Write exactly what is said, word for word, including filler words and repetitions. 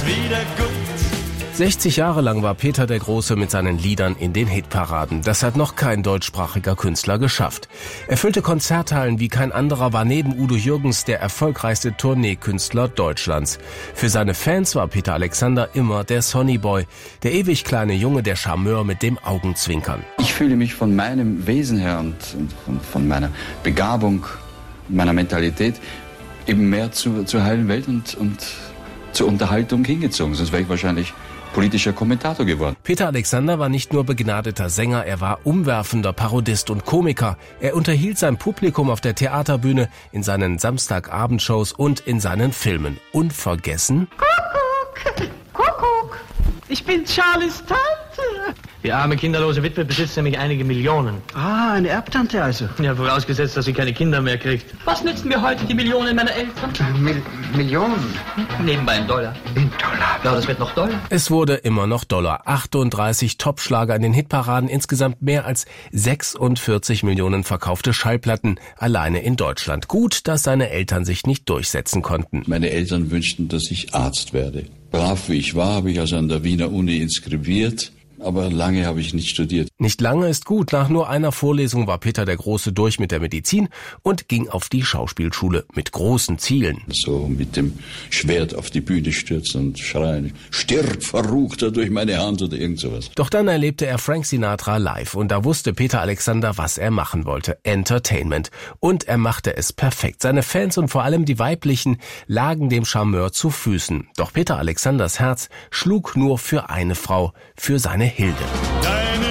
ist wieder gut. sechzig Jahre lang war Peter der Große mit seinen Liedern in den Hitparaden. Das hat noch kein deutschsprachiger Künstler geschafft. Er füllte Konzerthallen wie kein anderer, war neben Udo Jürgens der erfolgreichste Tourneekünstler Deutschlands. Für seine Fans war Peter Alexander immer der Sonnyboy, der ewig kleine Junge, der Charmeur mit dem Augenzwinkern. Ich fühle mich von meinem Wesen her und, und von meiner Begabung, meiner Mentalität eben mehr zu, zur heilen Welt und, und zur Unterhaltung hingezogen. Sonst wäre ich wahrscheinlich politischer Kommentator geworden. Peter Alexander war nicht nur begnadeter Sänger, er war umwerfender Parodist und Komiker. Er unterhielt sein Publikum auf der Theaterbühne, in seinen Samstagabendshows und in seinen Filmen. Unvergessen? Kuckuck, Kuckuck, ich bin Charlies Tante. Die arme kinderlose Witwe besitzt nämlich einige Millionen. Ah, eine Erbtante also. Ja, vorausgesetzt, dass sie keine Kinder mehr kriegt. Was nützen mir heute die Millionen meiner Eltern? Mil Millionen? Nebenbei ein Dollar. Ein Dollar? Ja, das wird noch Dollar. Es wurde immer noch Dollar. achtunddreißig Topschlager in den Hitparaden, insgesamt mehr als sechsundvierzig Millionen verkaufte Schallplatten alleine in Deutschland. Gut, dass seine Eltern sich nicht durchsetzen konnten. Meine Eltern wünschten, dass ich Arzt werde. Brav wie ich war, habe ich also an der Wiener Uni inskribiert. Aber lange habe ich nicht studiert. Nicht lange ist gut. Nach nur einer Vorlesung war Peter der Große durch mit der Medizin und ging auf die Schauspielschule mit großen Zielen. So mit dem Schwert auf die Bühne stürzen und schreien, stirb, Verruchter, durch meine Hand oder irgend sowas. Doch dann erlebte er Frank Sinatra live und da wusste Peter Alexander, was er machen wollte. Entertainment. Und er machte es perfekt. Seine Fans und vor allem die weiblichen lagen dem Charmeur zu Füßen. Doch Peter Alexanders Herz schlug nur für eine Frau, für seine Hilde. Deine